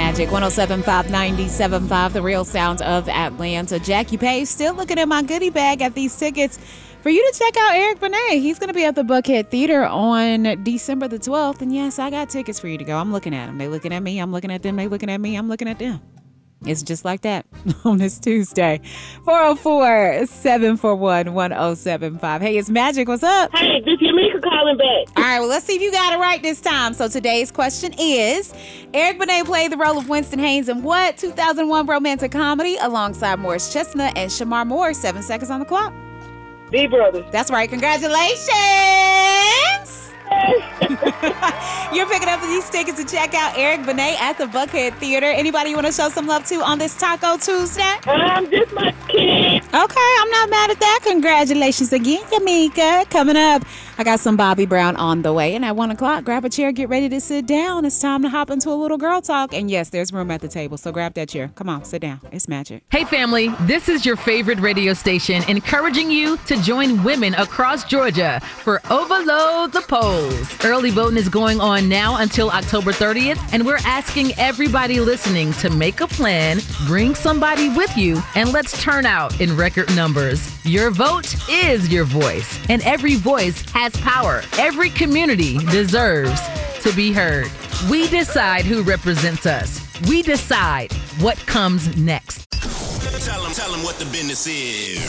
Magic 107.5, 97.5, the real sound of Atlanta. Jackie Page still looking at my goodie bag at these tickets for you to check out Eric Benet. He's going to be at the Buckhead Theater on December the 12th. And yes, I got tickets for you to go. I'm looking at them. They looking at me. I'm looking at them. They looking at me. I'm looking at them. It's just like that on this Tuesday. 404-741-1075. Hey, it's Magic. What's up? Hey, this is Yamika calling back. All right, well, let's see if you got it right this time. So today's question is, Eric Benet played the role of Winston Haynes in what 2001 romantic comedy alongside Morris Chestnut and Shamar Moore? 7 seconds on the clock. B Brothers. That's right. Congratulations. You're picking up these tickets to check out Eric Benet at the Buckhead Theater. Anybody you want to show some love to on this Taco Tuesday? Just my kid. Okay, I'm not mad at that. Congratulations again, Yamika. Coming up, I got some Bobby Brown on the way. And at 1 o'clock, grab a chair, get ready to sit down. It's time to hop into a little girl talk. And yes, there's room at the table, so grab that chair. Come on, sit down. It's magic. Hey, family, this is your favorite radio station encouraging you to join women across Georgia for Overload the Polls. Early voting is going on now until October 30th, and we're asking everybody listening to make a plan, bring somebody with you, and let's turn out in record numbers. Your vote is your voice, and every voice has power. Every community deserves to be heard. We decide who represents us. We decide what comes next. Tell them what the business is.